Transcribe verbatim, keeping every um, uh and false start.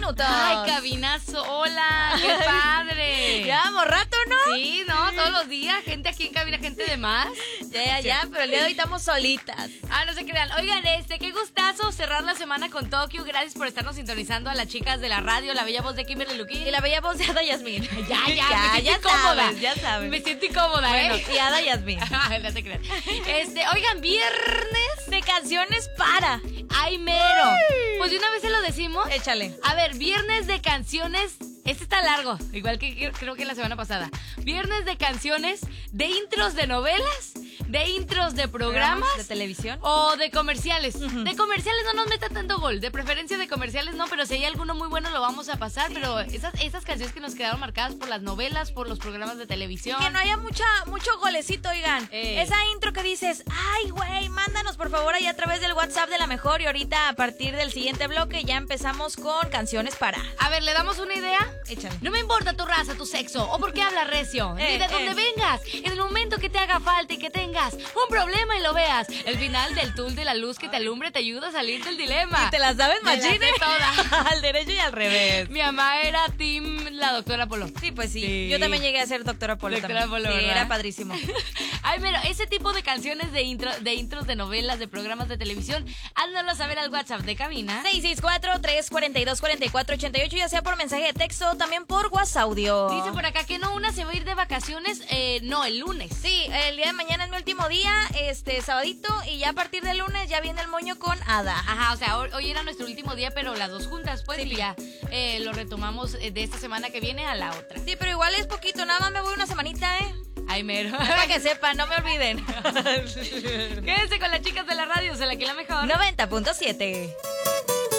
minutos. Ay, cabinazo, hola, qué padre. Llevamos rato, ¿no? Sí, no, todos los días, gente aquí en cabina, gente de más. Ya, ya, ya, pero el día de hoy estamos solitas. Ah, no se crean. Oigan, este, qué gustazo cerrar la semana con Tokio. Gracias por estarnos sintonizando a las chicas de la radio, la bella voz de Kimberly Luquín. Y la bella voz de Ada Yasmín. Ya, ya, ya, me siento ya incómoda. sabes, ya sabes. Me siento incómoda, Bueno, ¿eh? y Ada Yasmín. No se crean. Este, oigan, viernes. De canciones para. Ay, mero. Pues de una vez se lo decimos. Échale. A ver, viernes de canciones. Este está largo, igual que que- creo que la semana pasada. Viernes de canciones, de intros de novelas, de intros de programas. De televisión. O de comerciales. Ujú. De comerciales no nos meta tanto gol. De preferencia de comerciales no, pero si hay alguno muy bueno lo vamos a pasar. Pero esas, esas canciones que nos quedaron marcadas por las novelas, por los programas de televisión. Que no haya mucha, mucho golecito, oigan. Eh. Esa intro que dices, ay, güey, mándanos por favor ahí a través del WhatsApp de La Mejor. Y ahorita a partir del siguiente bloque ya empezamos con canciones para. A ver, ¿le damos una idea? Échale. No me importa tu raza, tu sexo, o por qué hablas recio, ni Eh, de dónde eh. vengas. En el momento que te haga falta y que tengas un problema y lo veas, el final del tul de la luz que te alumbre te ayuda a salir del dilema. ¿Te las sabes, Me las sé machine? todas. Al derecho y al revés. Mi mamá era team la doctora Polo. Sí, pues sí. Sí. Yo también llegué a ser doctora Polo. Doctora también. Polo, Sí, ¿verdad? era padrísimo. Ay, pero ese tipo de canciones de intro, de intros de novelas, de programas de televisión, hándalo saber al WhatsApp de cabina. seis seis cuatro, tres cuatro dos, cuatro cuatro ocho ocho, ya sea por mensaje de texto o también por WhatsApp audio. Dice por acá que no, una se va a ir de vacaciones, eh, no, el lunes. Sí, el día de mañana es mi último día, este, sabadito, y ya a partir del lunes ya viene el moño con Ada. Ajá, o sea, hoy, hoy era nuestro último día, pero las dos juntas, pues, Sí. y ya eh, lo retomamos eh, de esta semana que viene a la otra. Sí, pero igual es poquito, nada más me voy una semanita, ¿eh? Ay, mero. Para que sepan, no me olviden. Quédense con las chicas de la radio, se la que la mejor. noventa punto siete.